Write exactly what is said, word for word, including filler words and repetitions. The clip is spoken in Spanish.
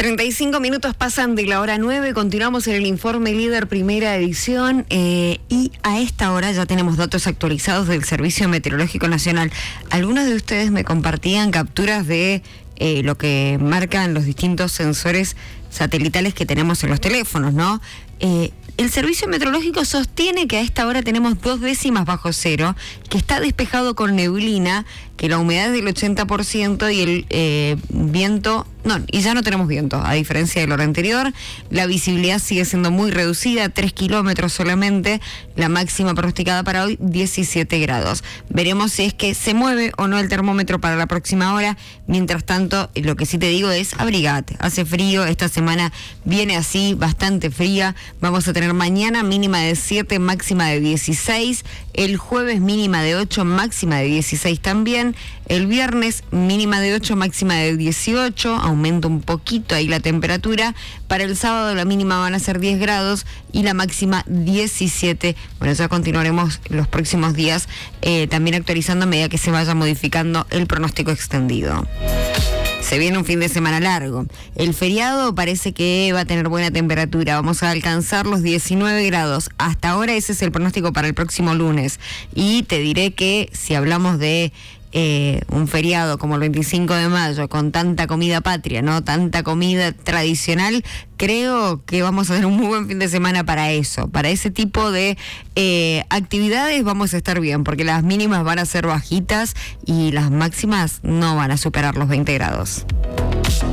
treinta y cinco minutos pasan de la hora nueve, continuamos en el informe líder primera edición eh, y a esta hora ya tenemos datos actualizados del Servicio Meteorológico Nacional. Algunos de ustedes me compartían capturas de eh, lo que marcan los distintos sensores satelitales que tenemos en los teléfonos, ¿no? Eh, el Servicio Meteorológico sostiene que a esta hora tenemos dos décimas bajo cero, que está despejado con neblina, que la humedad es del ochenta por ciento y el eh, viento, no, y ya no tenemos viento, a diferencia de la hora anterior. La visibilidad sigue siendo muy reducida, tres kilómetros solamente, la máxima pronosticada para hoy, diecisiete grados. Veremos si es que se mueve o no el termómetro para la próxima hora. Mientras tanto, lo que sí te digo es abrigate, hace frío, esta semana viene así, bastante fría. Vamos a tener mañana mínima de siete, máxima de dieciséis, el jueves mínima de ocho, máxima de dieciséis también. El viernes mínima de ocho, máxima de dieciocho, aumenta un poquito ahí la temperatura. Para el sábado la mínima van a ser diez grados y la máxima diecisiete. Bueno, ya continuaremos los próximos días eh, también actualizando a medida que se vaya modificando el pronóstico extendido. Se viene un fin de semana largo. El feriado parece que va a tener buena temperatura. Vamos a alcanzar los diecinueve grados. Hasta ahora ese es el pronóstico para el próximo lunes. Y te diré que si hablamos de eh, un feriado como el veinticinco de mayo, con tanta comida patria, ¿no? Tanta comida tradicional, creo que vamos a tener un muy buen fin de semana para eso. Para ese tipo de eh, actividades vamos a estar bien, porque las mínimas van a ser bajitas y las máximas no van a superar los veinte grados.